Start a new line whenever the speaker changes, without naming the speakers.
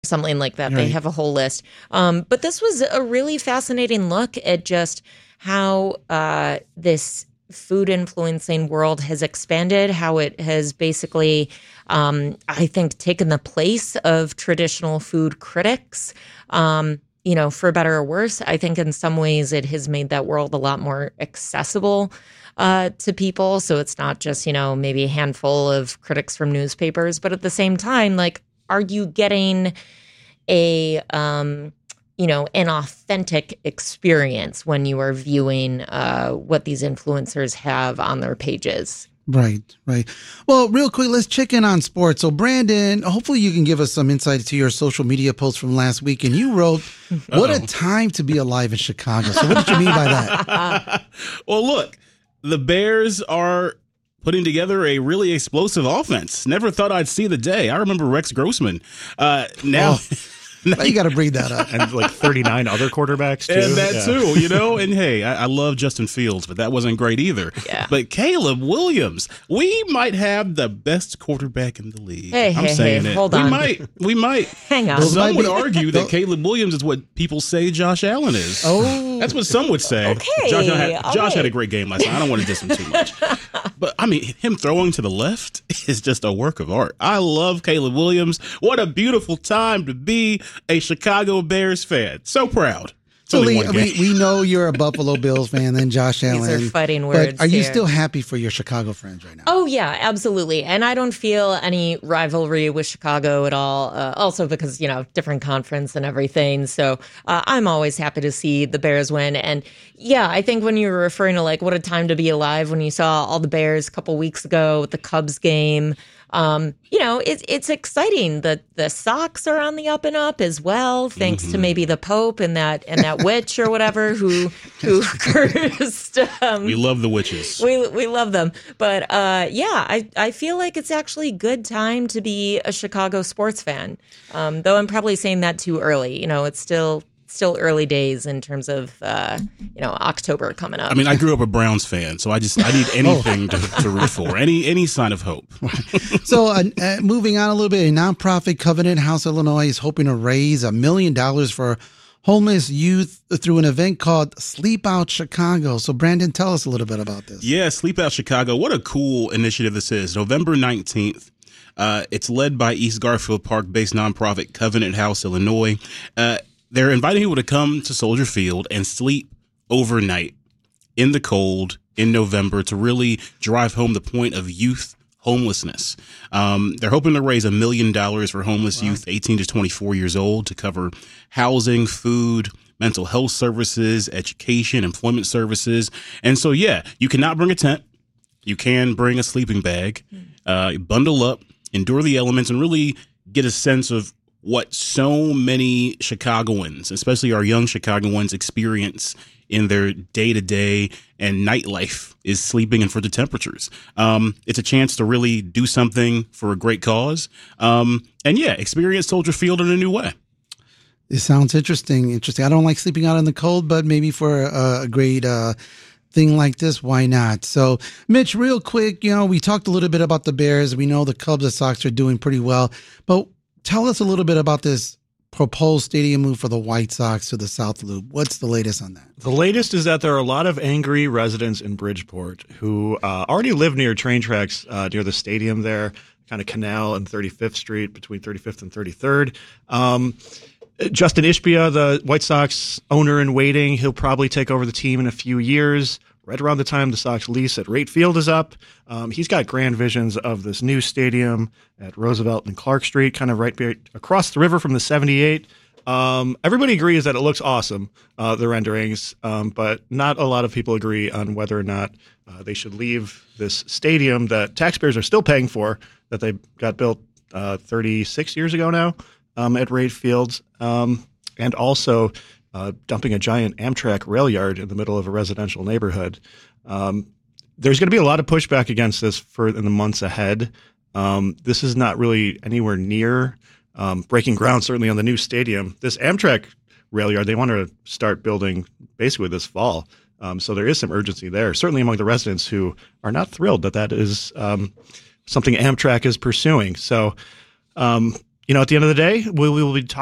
something like that.
Right.
They have a whole list. But this was a really fascinating look at just how this food influencing world has expanded, how it has basically, I think, taken the place of traditional food critics. For better or worse, I think in some ways it has made that world a lot more accessible to people. So it's not just, maybe a handful of critics from newspapers, but at the same time, like, are you getting an authentic experience when you are viewing what these influencers have on their pages?
Right. Well, real quick, let's check in on sports. So, Brandon, hopefully you can give us some insight to your social media post from last week. And you wrote, what a time to be alive in Chicago. So what did you mean by that?
Well, look, the Bears are putting together a really explosive offense. Never thought I'd see the day. I remember Rex Grossman. Now
you got to bring that up.
And like 39 other quarterbacks, too.
And that, too, And, hey, I love Justin Fields, but that wasn't great either.
Yeah.
But Caleb Williams, we might have the best quarterback in the league. I'm saying it.
Hold on.
We might.
Hang on.
Some would argue that Caleb Williams is what people say Josh Allen is.
Oh.
That's what some would say.
Okay.
Josh had a great game last night. I don't want to diss him too much. But, him throwing to the left is just a work of art. I love Caleb Williams. What a beautiful time to be a Chicago Bears fan. So proud.
So, Lee, we know you're a Buffalo Bills fan and Josh Allen.
These are fighting words.
But are you still happy for your Chicago friends right now?
Oh, yeah, absolutely. And I don't feel any rivalry with Chicago at all. Also because, different conference and everything. So I'm always happy to see the Bears win. And yeah, I think when you were referring to what a time to be alive when you saw all the Bears a couple weeks ago with the Cubs game, it's exciting that the Sox are on the up and up as well, thanks to maybe the Pope and that witch or whatever who cursed.
We love the witches.
We love them, but I feel like it's actually a good time to be a Chicago sports fan. Though I'm probably saying that too early. It's still early days in terms of October coming up.
I grew up a Browns fan, so I need anything to root for, any sign of hope.
So moving on a little bit, a nonprofit Covenant House Illinois is hoping to raise $1 million for homeless youth through an event called Sleep Out Chicago. So Brandon, tell us a little bit about this.
Yeah, Sleep Out Chicago. What a cool initiative this is. November 19th. It's led by East Garfield Park-based nonprofit Covenant House Illinois. They're inviting people to come to Soldier Field and sleep overnight in the cold in November to really drive home the point of youth homelessness. They're hoping to raise $1 million for homeless youth 18 to 24 years old to cover housing, food, mental health services, education, employment services. And so, you cannot bring a tent. You can bring a sleeping bag, bundle up, endure the elements, and really get a sense of what so many Chicagoans, especially our young Chicagoans, experience in their day-to-day and nightlife is sleeping in frigid temperatures. It's a chance to really do something for a great cause. Experience Soldier Field in a new way.
It sounds interesting. I don't like sleeping out in the cold, but maybe for a great thing like this, why not? So, Mitch, real quick, we talked a little bit about the Bears. We know the Cubs and Sox are doing pretty well, but tell us a little bit about this proposed stadium move for the White Sox to the South Loop. What's the latest on that?
The latest is that there are a lot of angry residents in Bridgeport who already live near train tracks near the stadium there, kind of Canal and 35th Street between 35th and 33rd. Justin Ishbia, the White Sox owner in waiting, he'll probably take over the team in a few years. Right around the time the Sox lease at Rate Field is up. He's got grand visions of this new stadium at Roosevelt and Clark Street, kind of right across the river from the 78. Everybody agrees that it looks awesome, the renderings, but not a lot of people agree on whether or not they should leave this stadium that taxpayers are still paying for, that they got built 36 years ago now at Rate Fields, and also dumping a giant Amtrak rail yard in the middle of a residential neighborhood. There's going to be a lot of pushback against this in the months ahead. This is not really anywhere near breaking ground, certainly on the new stadium. This Amtrak rail yard, they want to start building basically this fall. So there is some urgency there, certainly among the residents who are not thrilled that is something Amtrak is pursuing. So, at the end of the day, we will be talking